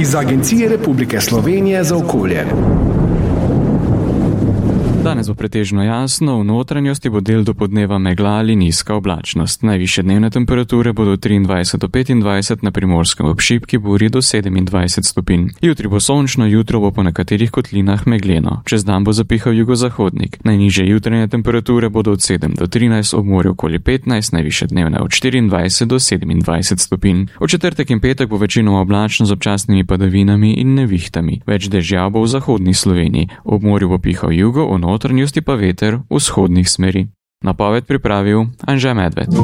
iz Agencije Republike Slovenije za okolje. Danes bo pretežno jasno, v notranjosti bo del dopoldneva megla ali nizka oblačnost. Najvišje dnevne temperature bodo 23 do 25, na Primorskem ob šibki burji do 27 stopinj. Jutri bo sončno, jutro bo po nekaterih kotlinah megleno. Čez dan bo zapihal jugozahodnik. Najnižje jutranje temperature bodo od 7 do 13, ob morju okoli 15, najvišje dnevne od 24 do 27 stopinj. V četrtek in petek bo večinoma oblačno z občasnimi padavinami in nevihtami. Več dežja bo v zahodni Sloveniji. Ob morju bo pihal jugo, v notranjosti pa veter vzhodnih smeri. Napoved pripravil Anže Medved.